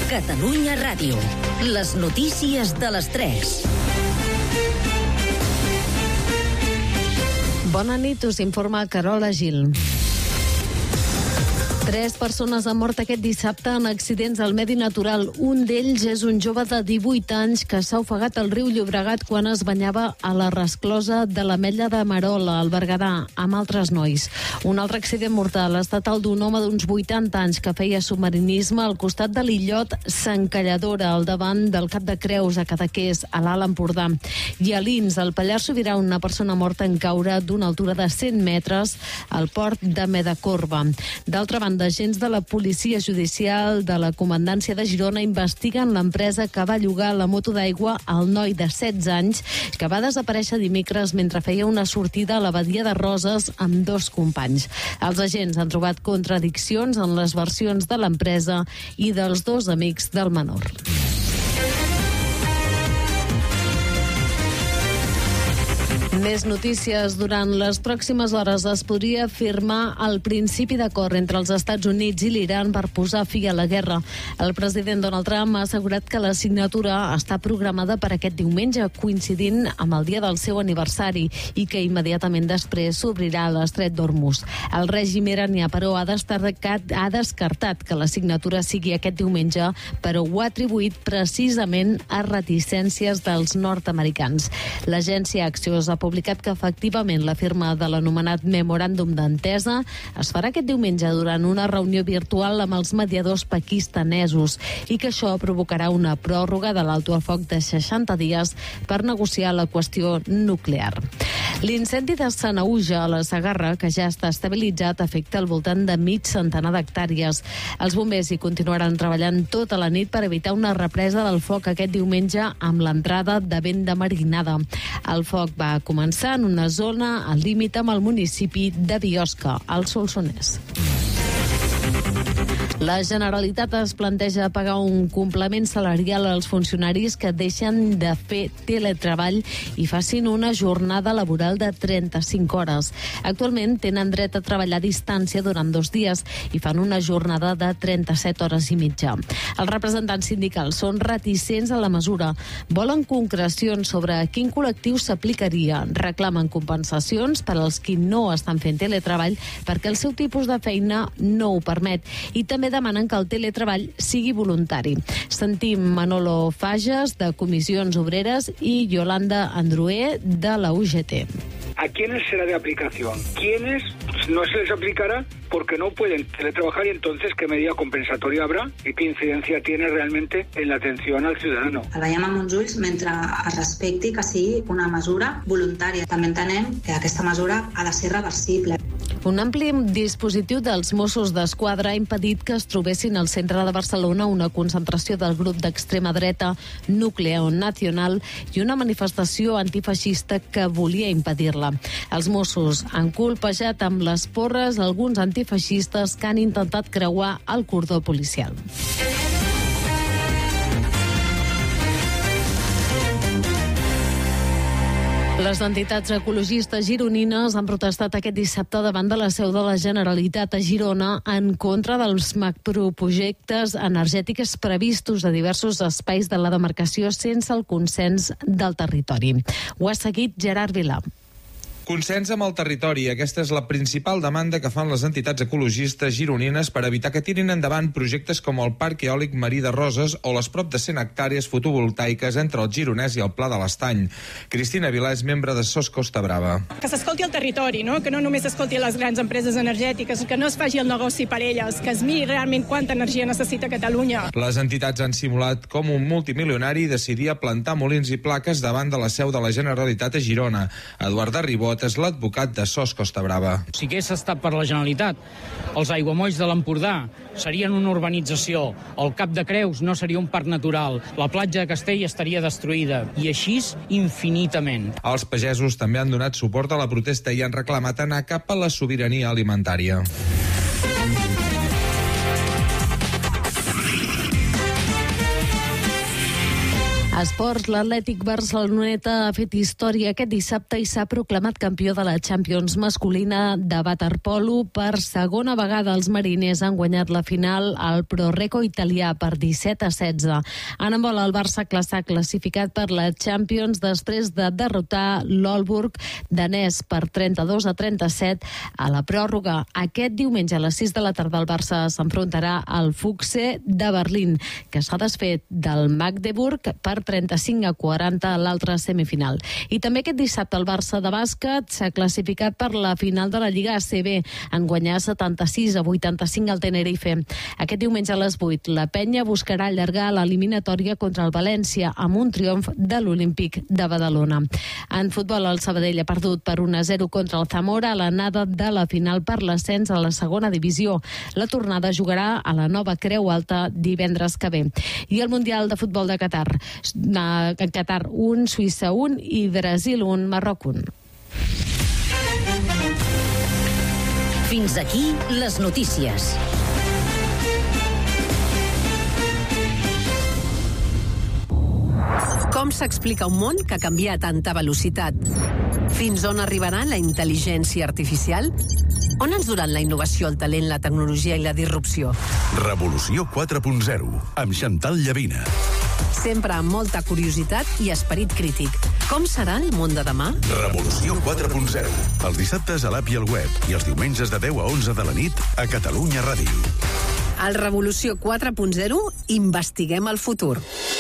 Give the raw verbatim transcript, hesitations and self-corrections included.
Catalunya Ràdio. Les notícies de les tres. Bona nit, us informa Carola Gil. Tres persones han mort aquest dissabte en accidents al medi natural. Un d'ells és un jove de divuit anys que s'ha ofegat al riu Llobregat quan es banyava a la resclosa de l'Ametlla de Merola, al Berguedà, amb altres nois. Un altre accident mortal ha estat el d'un home d'uns vuitanta anys que feia submarinisme al costat de l'illot S'Encalladora, al davant del Cap de Creus, a Cadaqués, a l'Alt Empordà. I a Lins, al Pallars Sobirà, una persona morta en caure d'una altura de cent metres al port de Medacorba. D'altra banda, agents de la policia judicial de la comandància de Girona investiguen l'empresa que va llogar la moto d'aigua al noi de setze anys que va desaparèixer dimecres mentre feia una sortida a la badia de Roses amb dos companys. Els agents han trobat contradiccions en les versions de l'empresa i dels dos amics del menor. Més notícies. Durant les pròximes hores es podria firmar el principi d'acord entre els Estats Units i l'Iran per posar fi a la guerra. El president Donald Trump ha assegurat que la signatura està programada per aquest diumenge, coincidint amb el dia del seu aniversari, i que immediatament després s'obrirà l'estret d'Hormuz. El règim iranià, però, ha descartat, ha descartat que la signatura sigui aquest diumenge, però ho ha atribuït precisament a reticències dels nord-americans. L'agència Axios ha publicat que efectivament la firma de l'anomenat memoràndum d'entesa es farà aquest diumenge durant una reunió virtual amb els mediadors pakistanesos i que això provocarà una pròrroga de l'alto al foc de seixanta dies per negociar la qüestió nuclear. L'incendi de Sanaüja, a la Segarra, que ja està estabilitzat, afecta al voltant de mig centenar d'hectàrees. Els bombers hi continuaran treballant tota la nit per evitar una represa del foc aquest diumenge amb l'entrada de vent de marinada. El foc va començar en una zona al límit amb el municipi de Biosca, al Solsonès. La Generalitat es planteja pagar un complement salarial als funcionaris que deixen de fer teletreball i facin una jornada laboral de trenta-cinc hores. Actualment tenen dret a treballar a distància durant dos dies i fan una jornada de trenta-set hores i mitja. Els representants sindicals són reticents a la mesura. Volen concrecions sobre quin col·lectiu s'aplicaria. Reclamen compensacions per als qui no estan fent teletreball perquè el seu tipus de feina no ho permet, i també demanen que el teletreball sigui voluntari. Sentim Manolo Fages, de Comissions Obreres, i Yolanda Andrué, de la U G T. ¿A quiénes será de aplicación? ¿Quiénes no se les aplicará porque no pueden teletrabajar, y entonces qué medida compensatoria habrá y qué incidencia tiene realmente en la atención al ciudadano? El veiem amb uns ulls mentre es respecti que sigui una mesura voluntària. També entenem que aquesta mesura ha de ser reversible. Un ampli dispositiu dels Mossos d'Esquadra ha impedit que es trobessin al centre de Barcelona una concentració del grup d'extrema dreta Núcleo Nacional i una manifestació antifeixista que volia impedir-la. Els Mossos han colpejat amb les porres alguns antifeixistes que han intentat creuar el cordó policial. Les entitats ecologistes gironines han protestat aquest dissabte davant de la seu de la Generalitat a Girona en contra dels macroprojectes energètics previstos a diversos espais de la demarcació sense el consens del territori. Ho ha seguit Gerard Vilà. Consens amb el territori. Aquesta és la principal demanda que fan les entitats ecologistes gironines per evitar que tirin endavant projectes com el Parc Eòlic Marí de Roses o les prop de cent hectàrees fotovoltaiques entre el Gironès i el Pla de l'Estany. Cristina Vilà és membre de Sos Costa Brava. Que s'escolti el territori, no? Que no només s'escolti les grans empreses energètiques, que no es faci el negoci per elles, que es miri realment quanta energia necessita Catalunya. Les entitats han simulat com un multimilionari decidia plantar molins i plaques davant de la seu de la Generalitat a Girona. Eduard Arribot és l'advocat de Sos Costa Brava. Si hagués estat per la Generalitat, els aiguamolls de l'Empordà serien una urbanització, el Cap de Creus no seria un parc natural, la platja de Castell estaria destruïda, i així infinitament. Els pagesos també han donat suport a la protesta i han reclamat anar cap a la sobirania alimentària. Esports, l'Atlètic Barceloneta ha fet història aquest dissabte i s'ha proclamat campió de la Champions masculina de waterpolo. Per segona vegada els mariners han guanyat la final al Prorreco italià per disset a setze. En handbol, el Barça s'ha classificat per la Champions després de derrotar l'Olburg danès per trenta-dos a trenta-set a la pròrroga. Aquest diumenge a les sis de la tarda el Barça s'enfrontarà al Fuchse de Berlín, que s'ha desfet del Magdeburg per trenta-cinc a quaranta a l'altra semifinal. I també aquest dissabte el Barça de bàsquet s'ha classificat per la final de la Lliga A C B en guanyar setanta-sis a vuitanta-cinc al Tenerife. Aquest diumenge a les vuit la Penya buscarà allargar l'eliminatòria contra el València amb un triomf de l'Olímpic de Badalona. En futbol, el Sabadell ha perdut per un a zero contra el Zamora a l'anada de la final per l'ascens a la segona divisió. La tornada jugarà a la nova Creu Alta divendres que ve. I el Mundial de Futbol de Qatar. En Qatar un, Suïssa un i Brasil un, Marroc un. Fins aquí les notícies. Com s'explica un món que canvia a tanta velocitat? Fins on arribarà la intel·ligència artificial? On ens duran la innovació, el talent, la tecnologia i la disrupció? Revolució quatre punt zero, amb Chantal Llavina. Sempre amb molta curiositat i esperit crític. Com serà el món de demà? Revolució quatre punt zero. Els dissabtes a l'app i al web i els diumenges de deu a onze de la nit a Catalunya Ràdio. Al Revolució quatre punt zero investiguem el futur.